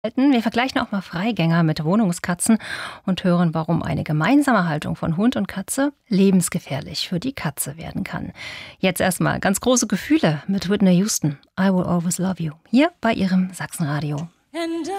Wir vergleichen auch mal Freigänger mit Wohnungskatzen und hören, warum eine gemeinsame Haltung von Hund und Katze lebensgefährlich für die Katze werden kann. Jetzt erstmal ganz große Gefühle mit Whitney Houston. I will always love you. Hier bei ihrem Sachsenradio. And